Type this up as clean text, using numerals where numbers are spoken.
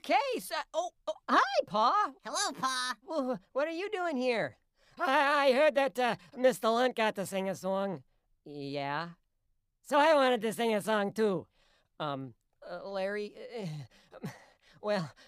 Okay, so, hi, Pa. Hello, Pa. Well, what are you doing here? I heard that Mr. Lunt got to sing a song. Yeah. So I wanted to sing a song too. Larry, well,